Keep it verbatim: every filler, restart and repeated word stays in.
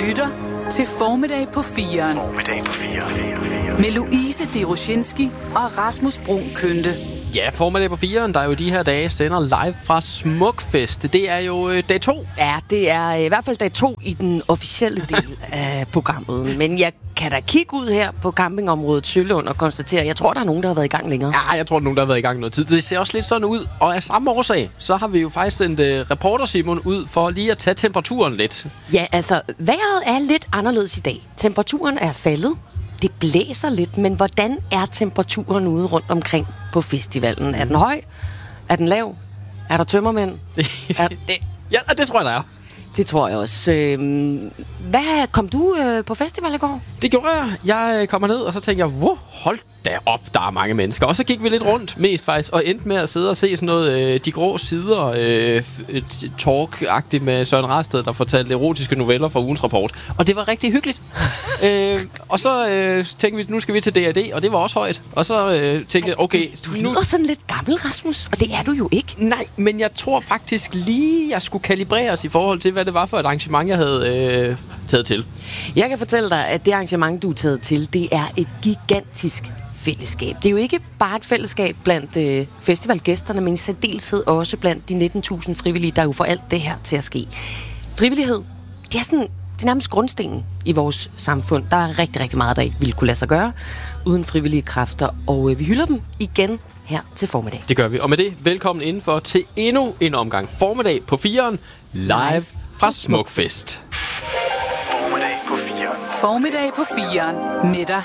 lytter til Formiddag på firen. Formiddag på firen. Med Louise Deroshinski og Rasmus Bruun Kønte. Ja, Formiddag på firen, der jo de her dage sender live fra Smukfest. Det er jo øh, dag to. Ja, det er i hvert fald dag to i den officielle del af programmet. Men jeg kan da kigge ud her på campingområdet Sølund og konstatere, at jeg tror, der er nogen, der har været i gang længere. Ja, jeg tror, der er nogen, der har været i gang noget tid. Det ser også lidt sådan ud. Og af samme årsag, så har vi jo faktisk sendt uh, reporter Simon ud for lige at tage temperaturen lidt. Ja, altså, vejret er lidt anderledes i dag. Temperaturen er faldet. Det blæser lidt, men hvordan er temperaturen ude rundt omkring på festivalen? Er den høj? Er den lav? Er der tømmermænd? er det, ja, det tror jeg, der er. Det tror jeg også. Øhm, hvad kom du øh, på festival i går? Det gjorde jeg. Jeg kommer ned, og så tænkte jeg, wow, hold da op, der er mange mennesker. Og så gik vi lidt rundt, mest faktisk, og endte med at sidde og se sådan noget øh, De Grå Sider øh, talk-agtigt med Søren Rasted, der fortalte erotiske noveller fra ugens rapport. Og det var rigtig hyggeligt. øh, og så øh, tænkte vi, nu skal vi til D A D, og det var også højt. Og så øh, tænkte jeg, okay... Du lyder nu... sådan lidt gammel, Rasmus, og det er du jo ikke. Nej, men jeg tror faktisk lige, jeg skulle kalibreres i forhold til, hvad det var for et arrangement, jeg havde øh, taget til. Jeg kan fortælle dig, at det arrangement, du er taget til, det er et gigantisk fællesskab. Det er jo ikke bare et fællesskab blandt øh, festivalgæsterne, men i særdeleshed også blandt de nitten tusind frivillige, der jo får alt det her til at ske. Frivillighed, det er sådan, det er nærmest grundstenen i vores samfund. Der er rigtig, rigtig meget, der ikke ville kunne lade sig gøre uden frivillige kræfter, og øh, vi hylder dem igen her til formiddag. Det gør vi, og med det, velkommen indenfor til endnu en omgang Formiddag på firen, live fra Smukfest. Formiddag på firen. Formiddag på firen med dig